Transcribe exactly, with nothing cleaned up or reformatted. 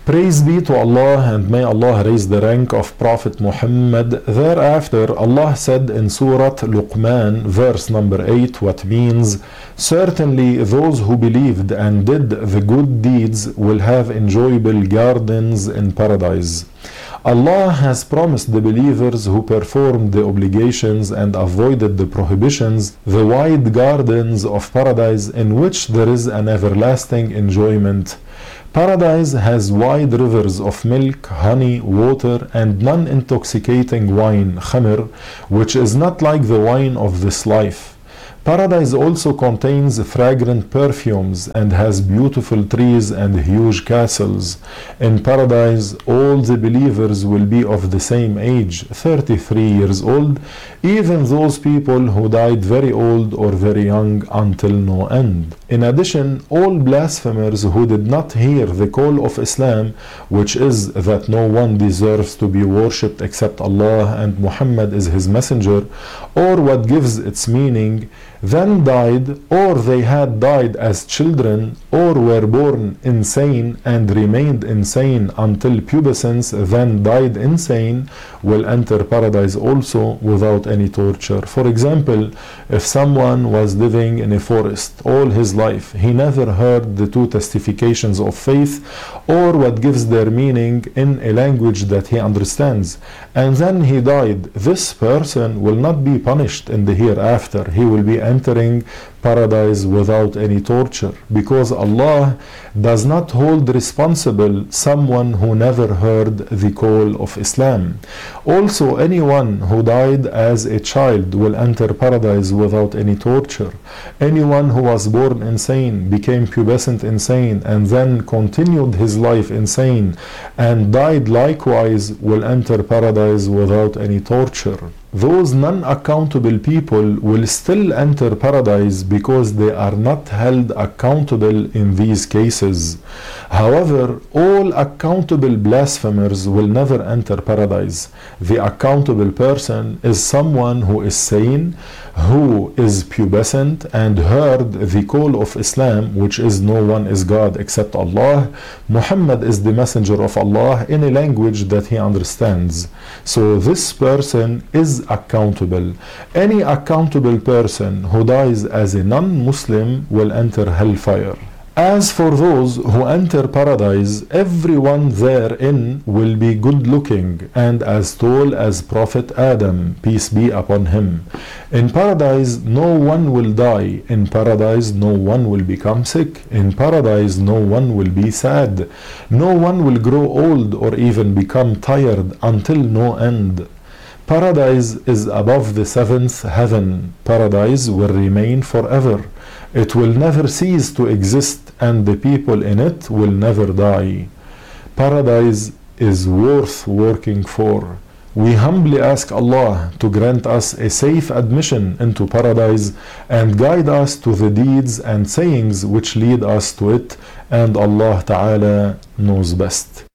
Praise be to Allah, and may Allah raise the rank of Prophet Muhammad. Thereafter, Allah said in Surah Luqman, verse number eight, what means, certainly those who believed and did the good deeds will have enjoyable gardens in paradise. Allah has promised the believers who performed the obligations and avoided the prohibitions the wide gardens of paradise in which there is an everlasting enjoyment. Paradise has wide rivers of milk, honey, water, and non-intoxicating wine, khamr, which is not like the wine of this life. Paradise also contains fragrant perfumes and has beautiful trees and huge castles. In paradise, all the believers will be of the same age, thirty-three years old, even those people who died very old or very young until no end. In addition, all blasphemers who did not hear the call of Islam, which is that no one deserves to be worshipped except Allah and Muhammad is his messenger, or what gives its meaning, then died, or they had died as children, or were born insane and remained insane until pubescence, then died insane, will enter paradise also without any torture. For example, if someone was living in a forest all his life, he never heard the two testifications of faith or what gives their meaning in a language that he understands, and then he died, this person will not be punished in the hereafter. He will be entering paradise without any torture, because Allah does not hold responsible someone who never heard the call of Islam. Also, anyone who died as a child will enter paradise without any torture. Anyone who was born insane, became pubescent insane, and then continued his life insane and died likewise will enter paradise without any torture. Those non-accountable people will still enter paradise because they are not held accountable in these cases. However, all accountable blasphemers will never enter paradise. The accountable person is someone who is sane, who is pubescent and heard the call of Islam, which is no one is God except Allah. Muhammad is the messenger of Allah in a language that he understands. So this person is accountable. Any accountable person who dies as a non-Muslim will enter hellfire. As for those who enter paradise, everyone therein will be good looking and as tall as Prophet Adam, peace be upon him. In paradise, no one will die. In paradise, no one will become sick. In paradise, no one will be sad. No one will grow old or even become tired until no end. Paradise is above the seventh heaven. Paradise will remain forever. It will never cease to exist, and the people in it will never die. Paradise is worth working for. We humbly ask Allah to grant us a safe admission into paradise and guide us to the deeds and sayings which lead us to it, and Allah Ta'ala knows best.